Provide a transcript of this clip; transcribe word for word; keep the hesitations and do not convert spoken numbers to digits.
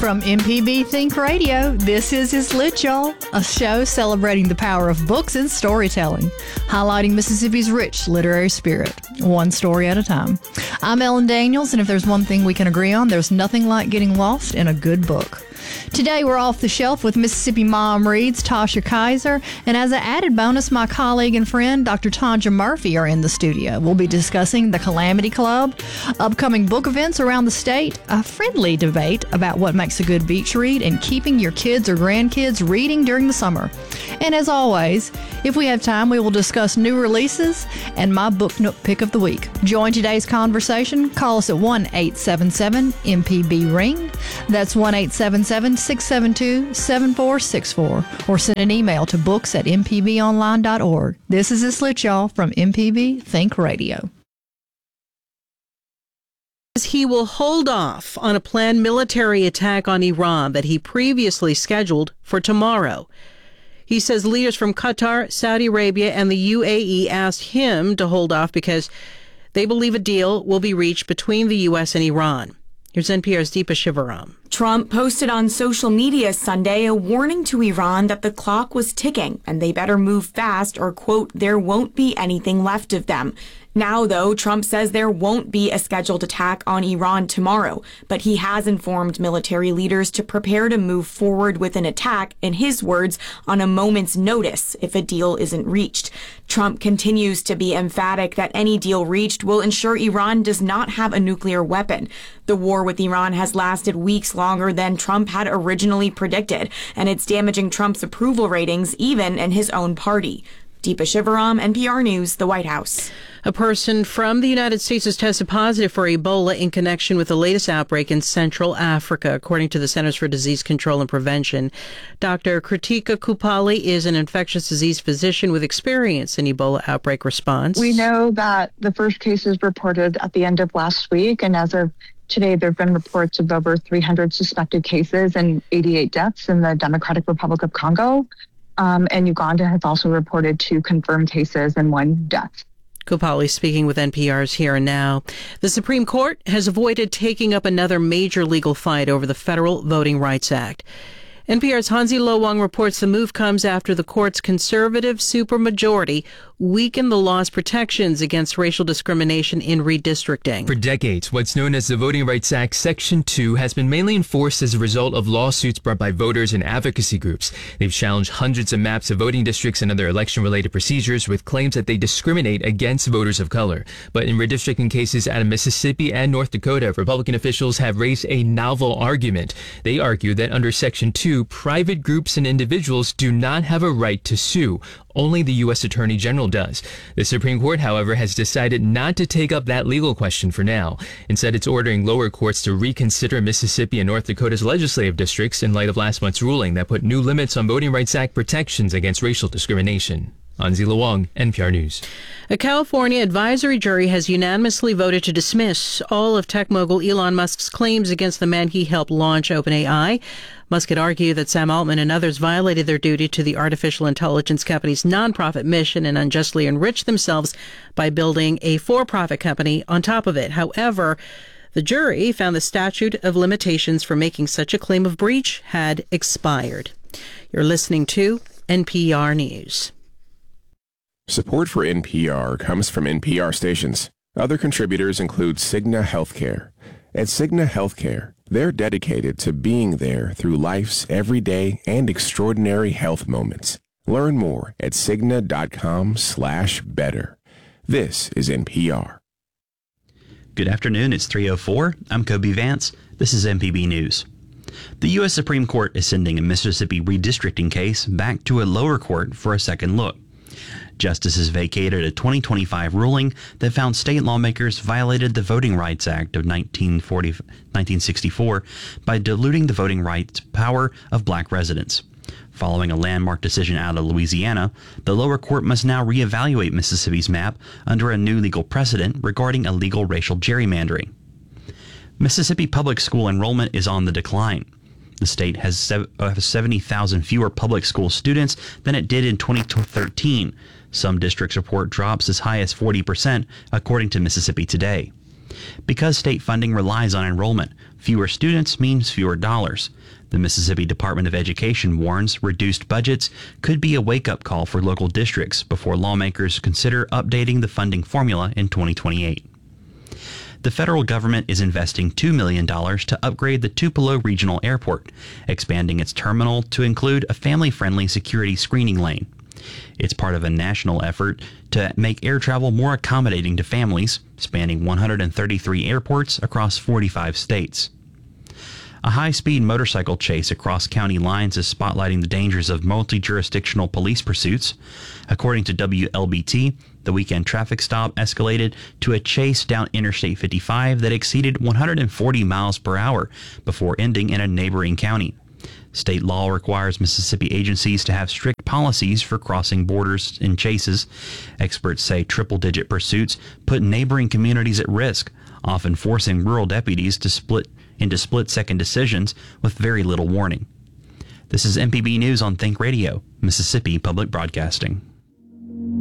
From M P B Think Radio, this is Is Lit, Y'all, a show celebrating the power of books and storytelling, highlighting Mississippi's rich literary spirit, one story at a time. I'm Ellen Daniels, and if there's one thing we can agree on, there's nothing like getting lost in a good book. Today, we're off the shelf with Mississippi Mom Reads, Tasha Kaiser, and as an added bonus, my colleague and friend, Doctor Tanja Murphy, are in the studio. We'll be discussing the Calamity Club, upcoming book events around the state, a friendly debate about what makes a good beach read, and keeping your kids or grandkids reading during the summer. And as always, if we have time, we will discuss new releases and my Book Nook pick of the week. Join today's conversation. Call us at one eight seven seven M P B ring. That's one eight seven seven six seven two seven four six four. Or send an email to books at m p b online dot org. This is Is Lit, Y'all, from M P B Think Radio. He will hold off on a planned military attack on Iran that he previously scheduled for tomorrow. He says leaders from Qatar, Saudi Arabia, and the U A E asked him to hold off because they believe a deal will be reached between the U S and Iran. Here's N P R's Deepa Shivaram. Trump posted on social media Sunday a warning to Iran that the clock was ticking and they better move fast or, quote, there won't be anything left of them. Now, though, Trump says there won't be a scheduled attack on Iran tomorrow, but he has informed military leaders to prepare to move forward with an attack, in his words, on a moment's notice if a deal isn't reached. Trump continues to be emphatic that any deal reached will ensure Iran does not have a nuclear weapon. The war with Iran has lasted weeks longer than Trump had originally predicted, and it's damaging Trump's approval ratings even in his own party. Deepa Shivaram, N P R News, the White House. A person from the United States has tested positive for Ebola in connection with the latest outbreak in Central Africa, according to the Centers for Disease Control and Prevention. Doctor Kritika Kupali is an infectious disease physician with experience in Ebola outbreak response. We know that the first case is reported at the end of last week, and as of today, there have been reports of over three hundred suspected cases and eighty-eight deaths in the Democratic Republic of Congo. Um, and Uganda has also reported two confirmed cases and one death. Kupali speaking with N P R's Here and Now. The Supreme Court has avoided taking up another major legal fight over the Federal Voting Rights Act. N P R's Hansi Lo Wang reports the move comes after the court's conservative supermajority weakened the law's protections against racial discrimination in redistricting. For decades, what's known as the Voting Rights Act Section two has been mainly enforced as a result of lawsuits brought by voters and advocacy groups. They've challenged hundreds of maps of voting districts and other election-related procedures with claims that they discriminate against voters of color. But in redistricting cases out of Mississippi and North Dakota, Republican officials have raised a novel argument. They argue that under Section two, private groups and individuals do not have a right to sue. Only the U S Attorney General does. The Supreme Court, however, has decided not to take up that legal question for now. Instead, it's ordering lower courts to reconsider Mississippi and North Dakota's legislative districts in light of last month's ruling that put new limits on Voting Rights Act protections against racial discrimination. Hansi Lo Wang, N P R News. A California advisory jury has unanimously voted to dismiss all of tech mogul Elon Musk's claims against the man he helped launch OpenAI. Musk had argued that Sam Altman and others violated their duty to the artificial intelligence company's nonprofit mission and unjustly enriched themselves by building a for-profit company on top of it. However, the jury found the statute of limitations for making such a claim of breach had expired. You're listening to N P R News. Support for N P R comes from N P R stations. Other contributors include Cigna Healthcare. At Cigna Healthcare, they're dedicated to being there through life's everyday and extraordinary health moments. Learn more at Cigna.com slash better. This is N P R. Good afternoon, it's three oh four. I'm Kobe Vance. This is M P B News. The U S Supreme Court is sending a Mississippi redistricting case back to a lower court for a second look. Justices vacated a twenty twenty-five ruling that found state lawmakers violated the Voting Rights Act of nineteen sixty-four by diluting the voting rights power of black residents. Following a landmark decision out of Louisiana, the lower court must now reevaluate Mississippi's map under a new legal precedent regarding illegal racial gerrymandering. Mississippi public school enrollment is on the decline. The state has seventy thousand fewer public school students than it did in twenty thirteen. Some districts report drops as high as forty percent, according to Mississippi Today. Because state funding relies on enrollment, Fewer students means fewer dollars. The Mississippi Department of Education warns reduced budgets could be a wake-up call for local districts before lawmakers consider updating the funding formula in twenty twenty-eight. The federal government is investing two million dollars to upgrade the Tupelo Regional Airport, expanding its terminal to include a family-friendly security screening lane. It's part of a national effort to make air travel more accommodating to families, spanning one hundred thirty-three airports across forty-five states. A high-speed motorcycle chase across county lines is spotlighting the dangers of multi-jurisdictional police pursuits. According to W L B T, the weekend traffic stop escalated to a chase down Interstate fifty-five that exceeded one hundred forty miles per hour before ending in a neighboring county. State law requires Mississippi agencies to have strict policies for crossing borders in chases. Experts say triple-digit pursuits put neighboring communities at risk, often forcing rural deputies to split into split-second decisions with very little warning. This is M P B News on Think Radio, Mississippi Public Broadcasting.